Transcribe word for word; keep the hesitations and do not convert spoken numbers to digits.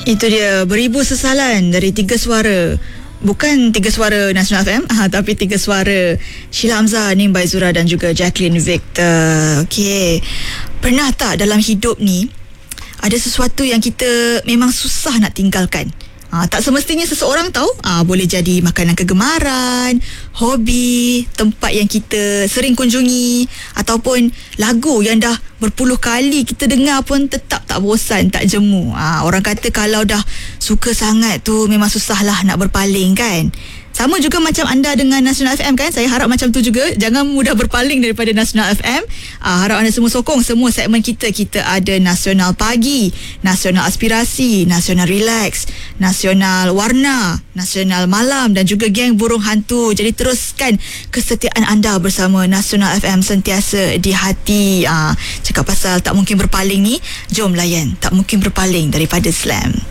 Itu dia, beribu sesalan dari tiga suara. Bukan tiga suara Nasional F M, ah, tapi tiga suara Sheila Hamzah, Nim Baizura dan juga Jacqueline Victor. Okey, pernah tak dalam hidup ni ada sesuatu yang kita memang susah nak tinggalkan? Ha, tak semestinya seseorang tahu, ha, boleh jadi makanan kegemaran, hobi, tempat yang kita sering kunjungi, ataupun lagu yang dah berpuluh kali kita dengar pun tetap tak bosan, tak jemu. Ha, orang kata kalau dah suka sangat tu memang susahlah nak berpaling kan. Sama juga macam anda dengan Nasional F M kan. Saya harap macam tu juga. Jangan mudah berpaling daripada Nasional F M. Ah, harap anda semua sokong semua segmen kita. Kita ada Nasional Pagi, Nasional Aspirasi, Nasional Relax, Nasional Warna, Nasional Malam dan juga Geng Burung Hantu. Jadi teruskan kesetiaan anda bersama Nasional F M sentiasa di hati. Ah, cakap pasal tak mungkin berpaling ni, jom layan Tak Mungkin Berpaling daripada Slam.